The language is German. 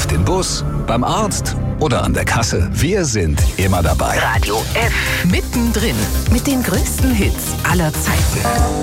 Auf den Bus, beim Arzt oder an der Kasse. Wir sind immer dabei. Radio F. Mittendrin. Mit den größten Hits aller Zeiten.